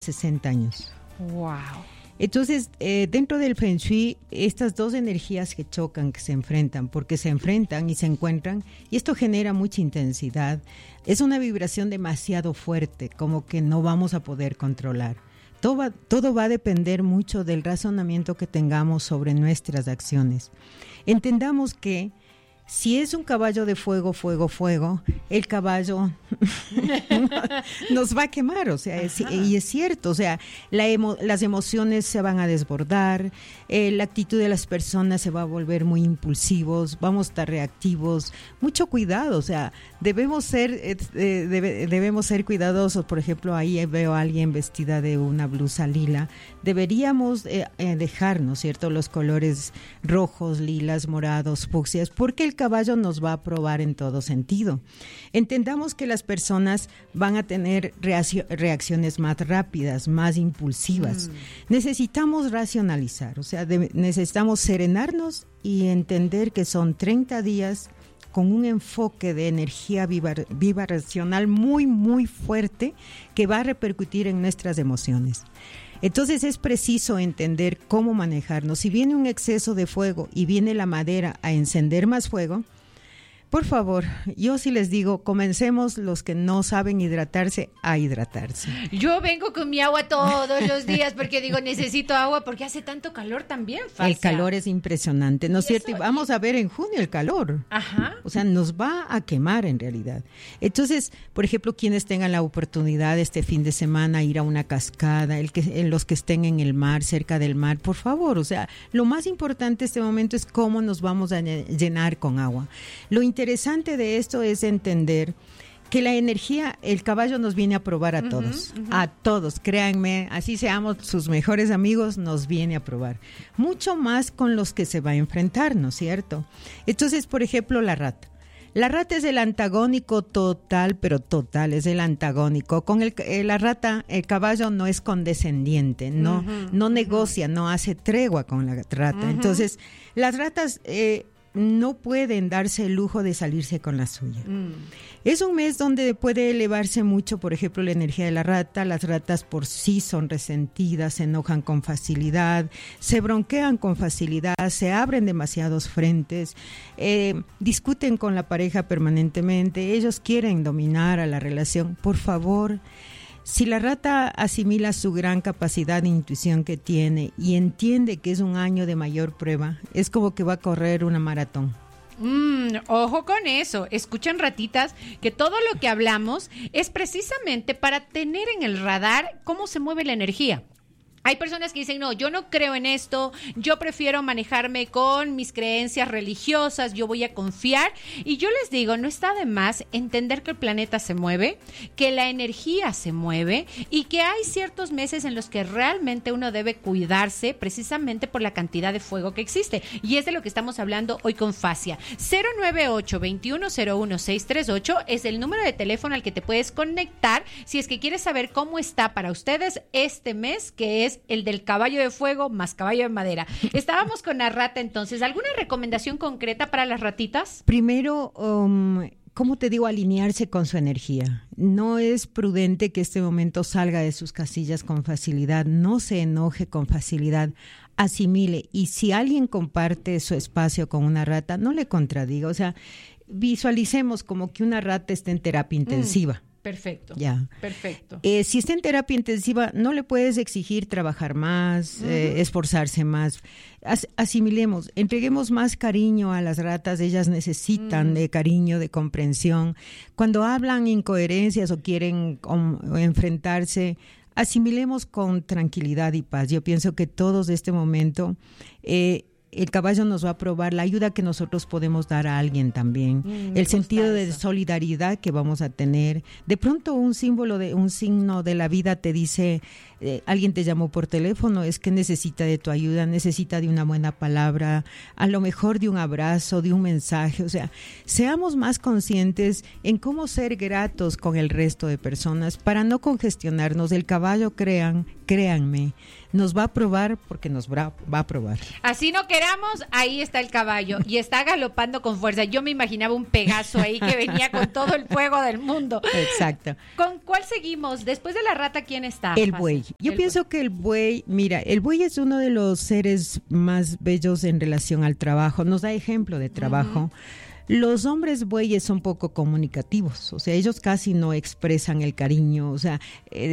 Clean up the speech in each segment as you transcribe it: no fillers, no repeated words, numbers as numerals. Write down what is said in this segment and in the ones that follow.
60 años. ¡Wow! Entonces, dentro del Feng Shui, estas dos energías que chocan, que se enfrentan, porque se enfrentan y se encuentran, y esto genera mucha intensidad, es una vibración demasiado fuerte, como que no vamos a poder controlar. Todo va a depender mucho del razonamiento que tengamos sobre nuestras acciones. Entendamos que si es un caballo de fuego, el caballo nos va a quemar, o sea, y es cierto, o sea, las emociones se van a desbordar, la actitud de las personas se va a volver muy impulsivos, vamos a estar reactivos, mucho cuidado, o sea, debemos ser cuidadosos. Por ejemplo, ahí veo a alguien vestida de una blusa lila, deberíamos dejarnos, ¿cierto?, los colores rojos, lilas, morados, fucsias, porque el caballo nos va a probar en todo sentido. Entendamos que las personas van a tener reacciones más rápidas, más impulsivas. Necesitamos racionalizar, o sea, necesitamos serenarnos y entender que son 30 días con un enfoque de energía vibracional muy, muy fuerte que va a repercutir en nuestras emociones. Entonces es preciso entender cómo manejarnos. Si viene un exceso de fuego y viene la madera a encender más fuego, por favor, yo sí les digo, comencemos los que no saben hidratarse a hidratarse. Yo vengo con mi agua todos los días porque digo, necesito agua porque hace tanto calor también, Fascia. El calor es impresionante, ¿no es cierto? Y vamos a ver en junio el calor. Ajá. O sea, nos va a quemar en realidad. Entonces, por ejemplo, quienes tengan la oportunidad este fin de semana ir a una cascada, los que estén en el mar, cerca del mar, por favor, o sea, lo más importante este momento es cómo nos vamos a llenar con agua. Lo interesante de esto es entender que la energía, el caballo nos viene a probar a todos, créanme, así seamos sus mejores amigos, nos viene a probar. Mucho más con los que se va a enfrentar, ¿no es cierto? Entonces, por ejemplo, la rata. La rata es el antagónico total, pero total, es el antagónico. Con la rata, el caballo no es condescendiente, no negocia, no hace tregua con la rata. Entonces, las ratas no pueden darse el lujo de salirse con la suya. Es un mes donde puede elevarse mucho, por ejemplo, la energía de la rata. Las ratas por sí son resentidas, se enojan con facilidad, se bronquean con facilidad, se abren demasiados frentes, discuten con la pareja permanentemente, ellos quieren dominar a la relación. Por favor, si la rata asimila su gran capacidad de intuición que tiene y entiende que es un año de mayor prueba, es como que va a correr una maratón. Ojo con eso. Escuchan, ratitas, que todo lo que hablamos es precisamente para tener en el radar cómo se mueve la energía. Hay personas que dicen, no, yo no creo en esto, yo prefiero manejarme con mis creencias religiosas, yo voy a confiar. Y yo les digo, no está de más entender que el planeta se mueve, que la energía se mueve y que hay ciertos meses en los que realmente uno debe cuidarse precisamente por la cantidad de fuego que existe. Y es de lo que estamos hablando hoy con Fascia. 098-2101-638 es el número de teléfono al que te puedes conectar si es que quieres saber cómo está para ustedes este mes, que es el del caballo de fuego más caballo de madera. Estábamos con la rata, entonces, ¿alguna recomendación concreta para las ratitas? Primero, ¿cómo te digo? Alinearse con su energía. No es prudente que este momento salga de sus casillas con facilidad, no se enoje con facilidad, asimile. Y si alguien comparte su espacio con una rata, no le contradiga. O sea, visualicemos como que una rata está en terapia intensiva. Perfecto. Ya. Perfecto. Si está en terapia intensiva, no le puedes exigir trabajar más, esforzarse más. Asimilemos, entreguemos más cariño a las ratas. Ellas necesitan de cariño, de comprensión. Cuando hablan incoherencias o quieren enfrentarse, asimilemos con tranquilidad y paz. Yo pienso que todos de este momento el caballo nos va a probar la ayuda que nosotros podemos dar a alguien también, el sentido de solidaridad que vamos a tener. De pronto un signo de la vida te dice, alguien te llamó por teléfono, es que necesita de tu ayuda, necesita de una buena palabra, a lo mejor de un abrazo, de un mensaje. O sea, seamos más conscientes en cómo ser gratos con el resto de personas para no congestionarnos. El caballo, créanme, nos va a probar porque nos va a probar. Así no queramos, ahí está el caballo y está galopando con fuerza. Yo me imaginaba un Pegaso ahí que venía con todo el fuego del mundo. Exacto. ¿Con cuál seguimos? Después de la rata, ¿quién está? El buey. Yo pienso que el buey, mira, el buey es uno de los seres más bellos en relación al trabajo, nos da ejemplo de trabajo. Los hombres bueyes son poco comunicativos, o sea, ellos casi no expresan el cariño, o sea,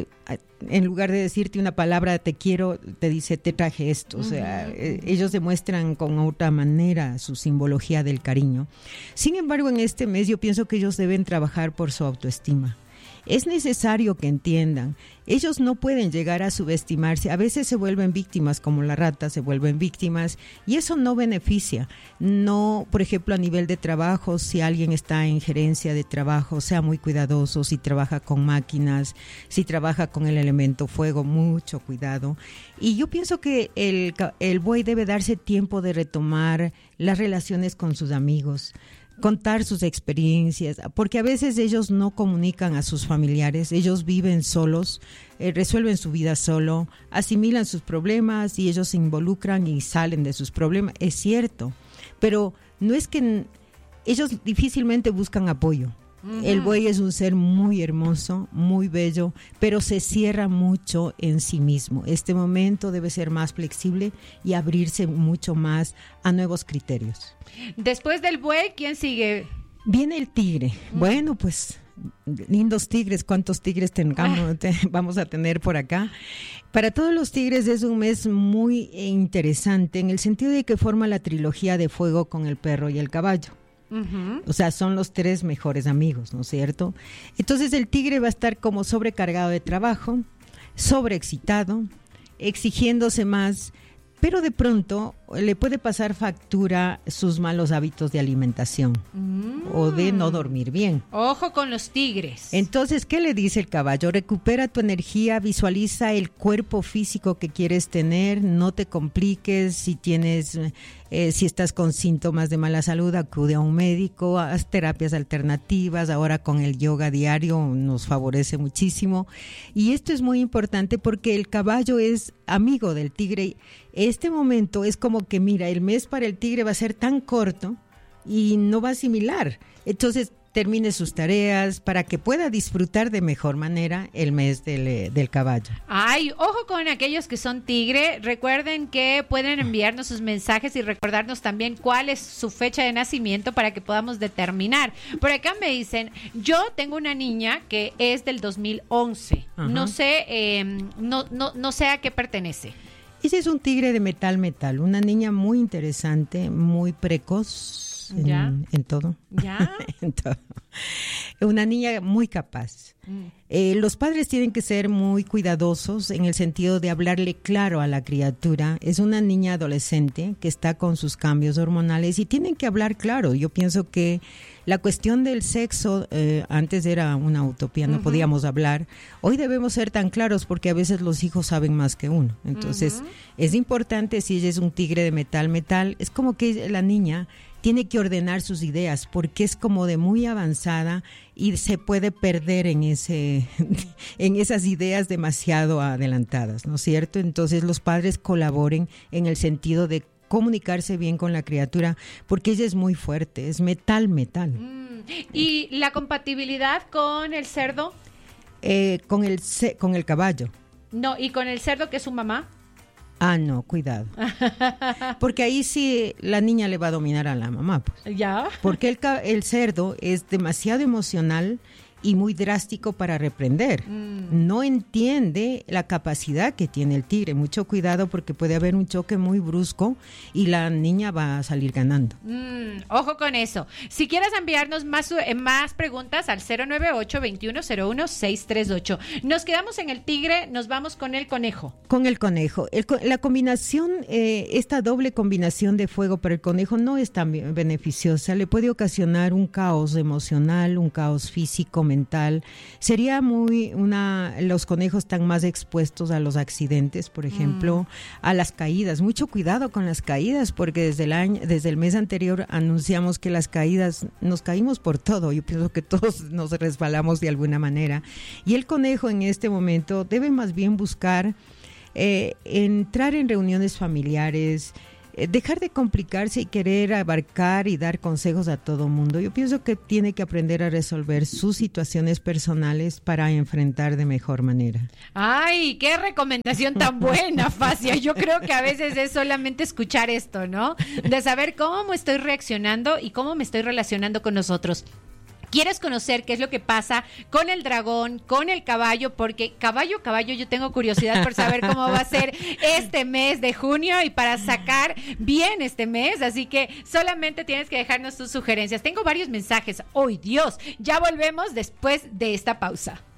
en lugar de decirte una palabra te quiero, te dice te traje esto, o sea, ellos demuestran con otra manera su simbología del cariño. Sin embargo, en este mes yo pienso que ellos deben trabajar por su autoestima. Es necesario que entiendan, ellos no pueden llegar a subestimarse, a veces se vuelven víctimas, como la rata se vuelven víctimas, y eso no beneficia. No, por ejemplo, a nivel de trabajo, si alguien está en gerencia de trabajo, sea muy cuidadoso, si trabaja con máquinas, si trabaja con el elemento fuego, mucho cuidado. Y yo pienso que el buey debe darse tiempo de retomar las relaciones con sus amigos, contar sus experiencias, porque a veces ellos no comunican a sus familiares, ellos viven solos, resuelven su vida solo, asimilan sus problemas y ellos se involucran y salen de sus problemas, es cierto, pero no es que ellos difícilmente buscan apoyo. El buey es un ser muy hermoso, muy bello, pero se cierra mucho en sí mismo. Este momento debe ser más flexible y abrirse mucho más a nuevos criterios. Después del buey, ¿quién sigue? Viene el tigre. Bueno, pues lindos tigres, cuántos tigres vamos a tener por acá. Para todos los tigres es un mes muy interesante en el sentido de que forma la trilogía de fuego con el perro y el caballo. O sea, son los tres mejores amigos, ¿no es cierto? Entonces el tigre va a estar como sobrecargado de trabajo, sobreexcitado, exigiéndose más, pero de pronto le puede pasar factura sus malos hábitos de alimentación o de no dormir bien. Ojo con los tigres. Entonces, ¿qué le dice el caballo? Recupera tu energía, visualiza el cuerpo físico que quieres tener, no te compliques, si estás con síntomas de mala salud, acude a un médico, haz terapias alternativas, ahora con el yoga diario nos favorece muchísimo. Y esto es muy importante porque el caballo es amigo del tigre. Este momento es como que, mira, el mes para el tigre va a ser tan corto y no va a asimilar. Entonces, termine sus tareas para que pueda disfrutar de mejor manera el mes del caballo. Ay, ojo con aquellos que son tigre. Recuerden que pueden enviarnos sus mensajes y recordarnos también cuál es su fecha de nacimiento para que podamos determinar. Por acá me dicen, yo tengo una niña que es del 2011. Ajá. No sé a qué pertenece. Ese es un tigre de metal, una niña muy interesante, muy precoz en todo. ¿Ya? En todo. Una niña muy capaz. Los padres tienen que ser muy cuidadosos en el sentido de hablarle claro a la criatura. Es una niña adolescente que está con sus cambios hormonales y tienen que hablar claro. Yo pienso que la cuestión del sexo antes era una utopía, no podíamos hablar. Hoy debemos ser tan claros porque a veces los hijos saben más que uno. Entonces es importante, si ella es un tigre de metal, es como que la niña tiene que ordenar sus ideas porque es como de muy avanzada y se puede perder en esas ideas demasiado adelantadas, ¿no es cierto? Entonces los padres colaboren en el sentido de comunicarse bien con la criatura porque ella es muy fuerte, es metal. ¿Y la compatibilidad con el cerdo? Con el caballo. No, ¿y con el cerdo que es su mamá? Ah, no, cuidado. Porque ahí sí la niña le va a dominar a la mamá, pues. ¿Ya? Porque el cerdo es demasiado emocional y muy drástico para reprender. No entiende la capacidad que tiene el tigre. Mucho cuidado porque puede haber un choque muy brusco y la niña va a salir ganando. Ojo con eso. Si quieres enviarnos más preguntas al 098-2101-638. Nos quedamos en el tigre, nos vamos con el conejo. Con el conejo. La combinación, esta doble combinación de fuego para el conejo no es tan beneficiosa. Le puede ocasionar un caos emocional, un caos físico, mental. Sería los conejos están más expuestos a los accidentes, por ejemplo, a las caídas. Mucho cuidado con las caídas, porque desde el mes anterior anunciamos que las caídas, nos caímos por todo. Yo pienso que todos nos resbalamos de alguna manera. Y el conejo en este momento debe más bien buscar entrar en reuniones familiares, dejar de complicarse y querer abarcar y dar consejos a todo mundo. Yo pienso que tiene que aprender a resolver sus situaciones personales para enfrentar de mejor manera. Ay, qué recomendación tan buena, Facia. Yo creo que a veces es solamente escuchar esto, ¿no? De saber cómo estoy reaccionando y cómo me estoy relacionando con nosotros. ¿Quieres conocer qué es lo que pasa con el dragón, con el caballo? Porque caballo, yo tengo curiosidad por saber cómo va a ser este mes de junio y para sacar bien este mes. Así que solamente tienes que dejarnos tus sugerencias. Tengo varios mensajes. ¡Oh, Dios! Ya volvemos después de esta pausa.